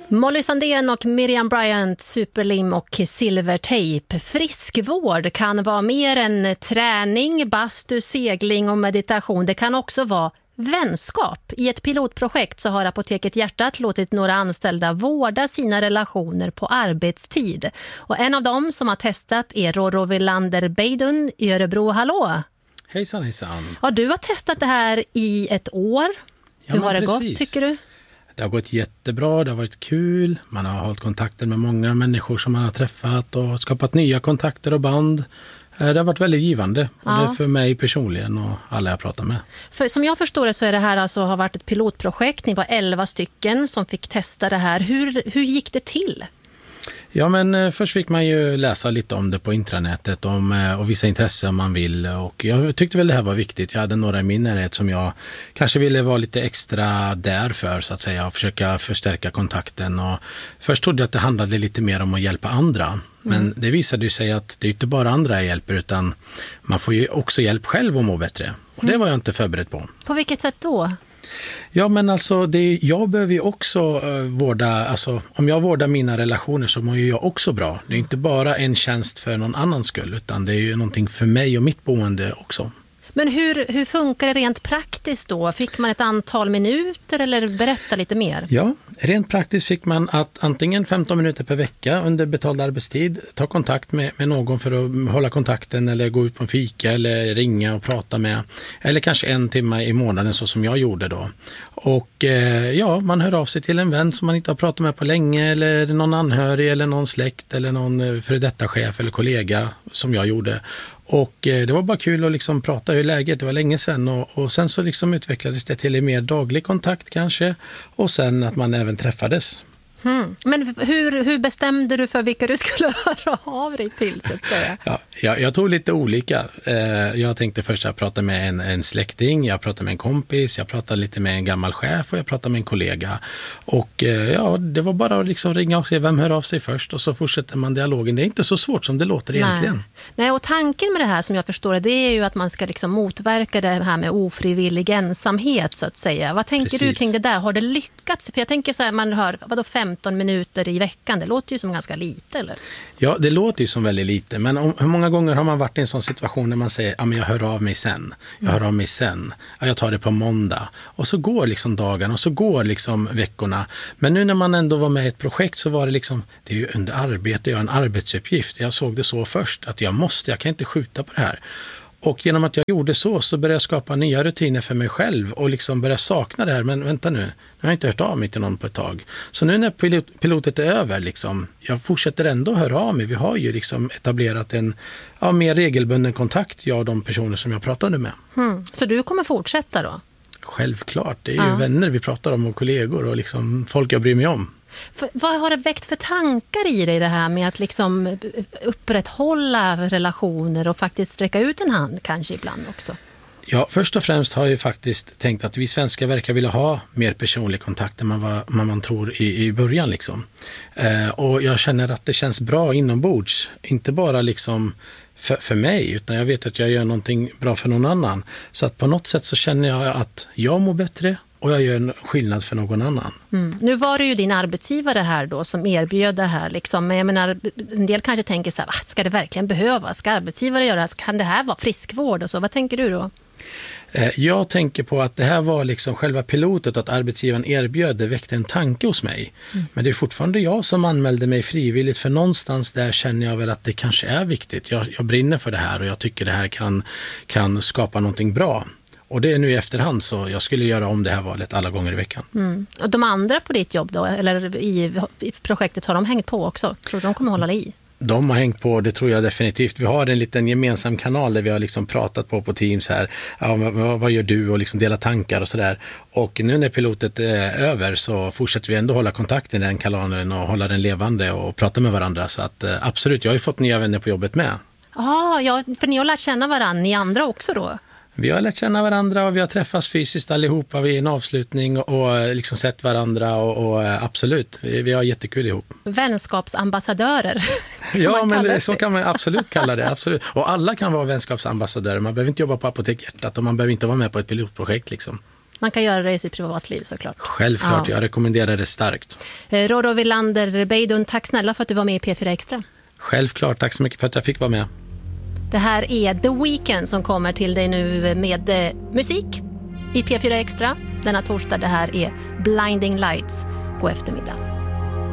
Molly Sandén och Miriam Bryant, Superlim och Silvertape. Friskvård kan vara mer än träning, bastu, segling och meditation. Det kan också vara vänskap. I ett pilotprojekt så har Apoteket Hjärtat låtit några anställda vårda sina relationer på arbetstid. Och en av dem som har testat är Rorro Villander Beidun i Örebro. Hallå! Hejsan, hejsan. Ja, du har testat det här i ett år. Ja, hur har det precis. gått, tycker du? Det har gått jättebra, det har varit kul. Man har hållit kontakter med många människor som man har träffat och skapat nya kontakter och band. Det har varit väldigt givande, både för mig personligen och alla jag pratar med. För som jag förstår det så är det här alltså har varit ett pilotprojekt. Ni var 11 stycken som fick testa det här. Hur gick det till? Ja, men först fick man ju läsa lite om det på intranätet och vissa intressen man vill. Och jag tyckte väl det här var viktigt. Jag hade några i min närhet som jag kanske ville vara lite extra där för, så att säga, och försöka förstärka kontakten. Och först trodde jag att det handlade lite mer om att hjälpa andra. Men det visade ju sig att det är inte bara andra jag hjälper, utan man får ju också hjälp själv att må bättre. Och det var jag inte förberedd på. På vilket sätt då? Ja, men alltså jag behöver ju också vårda, alltså om jag vårdar mina relationer så mår ju jag också bra. Det är inte bara en tjänst för någon annans skull, utan det är ju någonting för mig och mitt boende också. Men hur funkar det rent praktiskt då? Fick man ett antal minuter eller berätta lite mer? Ja, rent praktiskt fick man att antingen 15 minuter per vecka under betald arbetstid ta kontakt med någon för att hålla kontakten eller gå ut på en fika eller ringa och prata med. Eller kanske 1 timme i månaden så som jag gjorde då. Och man hör av sig till en vän som man inte har pratat med på länge eller någon anhörig eller någon släkt eller någon före detta chef eller kollega som jag gjorde. Och det var bara kul att liksom prata hur läget, det var länge sedan och sen så liksom utvecklades det till en mer daglig kontakt kanske och sen att man även träffades. Men hur bestämde du för vilka du skulle höra av dig till, så att säga? Ja, jag tog lite olika. Jag tänkte först att prata med en släkting, jag pratade med en kompis, jag pratade lite med en gammal chef och jag pratade med en kollega. Och det var bara att liksom ringa och se vem hör av sig först och så fortsätter man dialogen. Det är inte så svårt som det låter egentligen. Nej, och tanken med det här som jag förstår det är ju att man ska liksom motverka det här med ofrivillig ensamhet, så att säga. Vad tänker du kring det där? Har det lyckats? För jag tänker så här, man hör, vadå 15 minuter i veckan? Det låter ju som ganska lite, eller? Ja, det låter ju som väldigt lite. Men hur många gånger har man varit i en sån situation när man säger, ja men jag hör av mig sen. Jag hör av mig sen. Ja, jag tar det på måndag. Och så går liksom dagarna och så går liksom veckorna. Men nu när man ändå var med i ett projekt så var det liksom, det är ju under arbete, jag har en arbetsuppgift. Jag såg det så först att jag kan inte skjuta på det här. Och genom att jag gjorde så började jag skapa nya rutiner för mig själv och liksom började sakna det här. Men vänta nu, jag har inte hört av mig till någon på ett tag. Så nu när pilotet är över, liksom, jag fortsätter ändå höra av mig. Vi har ju liksom etablerat en mer regelbunden kontakt, jag och de personer som jag pratade med. Så du kommer fortsätta då? Självklart, det är ju vänner vi pratar om och kollegor och liksom folk jag bryr mig om. Vad har det väckt för tankar i dig det här med att liksom upprätthålla relationer och faktiskt sträcka ut en hand kanske ibland också? Ja, först och främst har jag faktiskt tänkt att vi svenskar verkar vilja ha mer personlig kontakt än vad man tror i början liksom. Och jag känner att det känns bra inombords, inte bara liksom för mig, utan jag vet att jag gör någonting bra för någon annan. Så att på något sätt så känner jag att jag mår bättre och jag gör en skillnad för någon annan. Nu var det ju din arbetsgivare här då som erbjöd det här. Liksom. Men jag menar, en del kanske tänker så här, ska det verkligen behövas? Ska arbetsgivare göra? Kan det här vara friskvård och så? Vad tänker du då? Jag tänker på att det här var liksom själva pilotet, att arbetsgivaren erbjöd, det väckte en tanke hos mig. Men det är fortfarande jag som anmälde mig frivilligt, för någonstans där känner jag väl att det kanske är viktigt. Jag brinner för det här och jag tycker det här kan skapa någonting bra. Och det är nu i efterhand, så jag skulle göra om det här valet alla gånger i veckan. Och de andra på ditt jobb då, eller i projektet, har de hängt på också? Tror du de kommer hålla i? De har hängt på, det tror jag definitivt. Vi har en liten gemensam kanal där vi har liksom pratat på Teams här. Ja, vad gör du? Och liksom dela tankar och sådär. Och nu när pilotet är över så fortsätter vi ändå hålla kontakten i den kanalen och hålla den levande och prata med varandra. Så att absolut, jag har ju fått nya vänner på jobbet med. Ja, för ni har lärt känna varandra, ni andra också då? Vi har lärt känna varandra och vi har träffats fysiskt allihopa vid en avslutning och liksom sett varandra och absolut, vi har jättekul ihop. Vänskapsambassadörer. Ja, men så kan man absolut kalla det. Absolut. Och alla kan vara vänskapsambassadörer. Man behöver inte jobba på Apoteket Hjärtat och man behöver inte vara med på ett pilotprojekt liksom. Man kan göra det i sitt privatliv såklart. Självklart, jag rekommenderar det starkt. Roro Wilander Beidun, tack snälla för att du var med i P4 Extra. Självklart, tack så mycket för att jag fick vara med. Det här är The Weeknd som kommer till dig nu med musik i P4 Extra denna torsdag. Det här är Blinding Lights. God eftermiddag.